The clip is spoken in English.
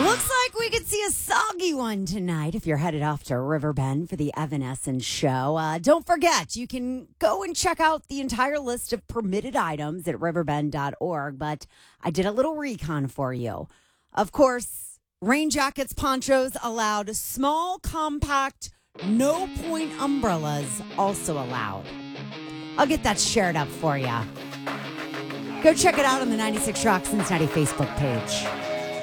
Looks like we could see a soggy one tonight if you're headed off to Riverbend for the Evanescence show. Don't forget, you can go and check out the entire list of permitted items at riverbend.org, but I did a little recon for you. Of course, rain jackets, ponchos allowed, small, compact, no-point umbrellas also allowed. I'll get that shared up for you. Go check it out on the 96 Rock Cincinnati Facebook page.